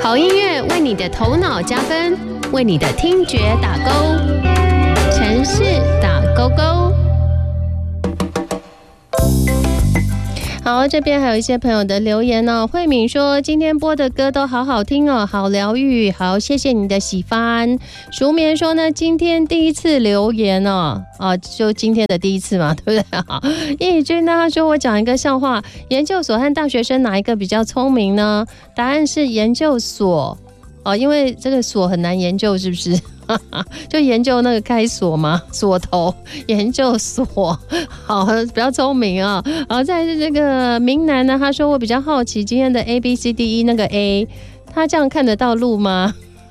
好音乐为你的头脑加分，为你的听觉打勾。城市打勾勾。好，这边还有一些朋友的留言哦。慧敏说今天播的歌都好好听哦，好疗愈。好，谢谢你的喜欢。熟眠说呢，今天第一次留言哦，就今天的第一次嘛，对不对？好，叶宇君呢，他说我讲一个笑话，研究所和大学生哪一个比较聪明呢？答案是研究所哦，因为这个锁很难研究，是不是？就研究那个开锁嘛，锁头研究所，好，比较聪明啊。然后再是这个明南呢，他说我比较好奇今天的 ABCDE 那个 A， 他这样看得到路吗？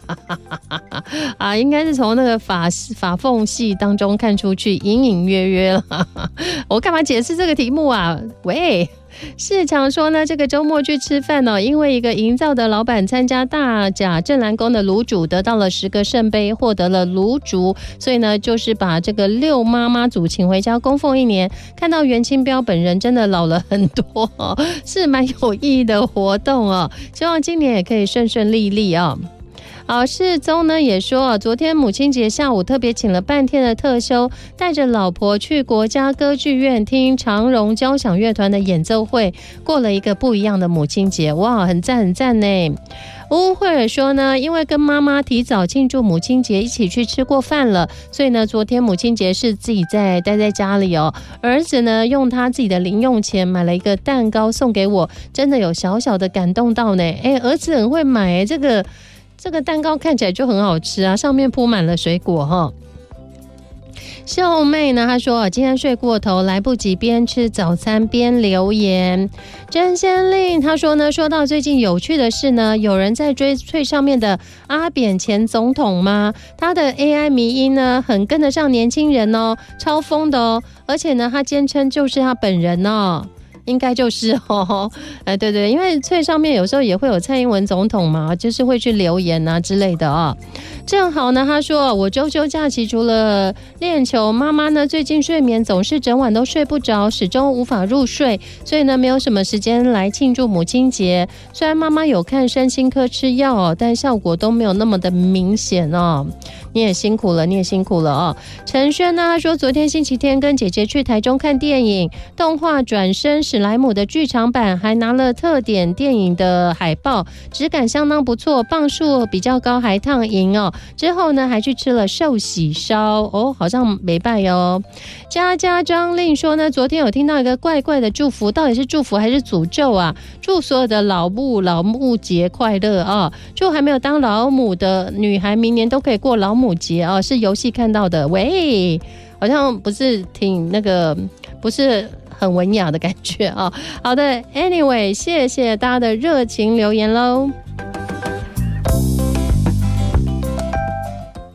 应该是从那个法缝隙当中看出去，隐隐约约了。我干嘛解释这个题目啊？喂。市场说呢，这个周末去吃饭哦，因为一个营造的老板参加大甲镇澜宫的炉主，得到了10个圣杯，获得了炉烛，所以呢，就是把这个6妈妈祖请回家供奉1年。看到袁清标本人真的老了很多哦，是蛮有意义的活动哦，希望今年也可以顺顺利利哦。好，世宗呢也说，昨天母亲节下午特别请了半天的特休，带着老婆去国家歌剧院听长荣交响乐团的演奏会，过了一个不一样的母亲节。哇，很赞很赞呢。乌慧尔说呢，因为跟妈妈提早庆祝母亲节，一起去吃过饭了，所以呢，昨天母亲节是自己待在家里哦。儿子呢，用他自己的零用钱买了一个蛋糕送给我，真的有小小的感动到呢。儿子很会买这个蛋糕看起来就很好吃啊，上面铺满了水果哈。秀妹呢，她说今天睡过头，来不及边吃早餐边留言。真仙令她说呢，说到最近有趣的事呢，有人在追最上面的阿扁前总统吗？他的 AI 迷因呢，很跟得上年轻人哦，超疯的哦，而且呢，他坚称就是他本人哦。应该就是哦，对对，因为最上面有时候也会有蔡英文总统嘛，就是会去留言啊之类的啊。正好呢，他说我周休假期除了练球，妈妈呢最近睡眠总是整晚都睡不着，始终无法入睡，所以呢没有什么时间来庆祝母亲节。虽然妈妈有看身心科吃药哦，但效果都没有那么的明显哦。你也辛苦了，你也辛苦了哦。陈轩呢，他说昨天星期天跟姐姐去台中看电影，动画转身史莱姆的剧场版，还拿了特点电影的海报，质感相当不错，磅数比较高，还烫银哦。之后呢，还去吃了寿喜烧哦，好像没拜哦。家家张令说呢，昨天有听到一个怪怪的祝福，到底是祝福还是诅咒啊？祝所有的老母节快乐啊！祝还没有当老母的女孩明年都可以过老母节啊！是游戏看到的，喂，好像不是挺那个，不是很文雅的感觉啊。好的 ，Anyway， 谢谢大家的热情留言喽。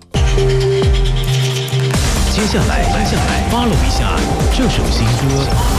接下来 follow 一下这首新歌。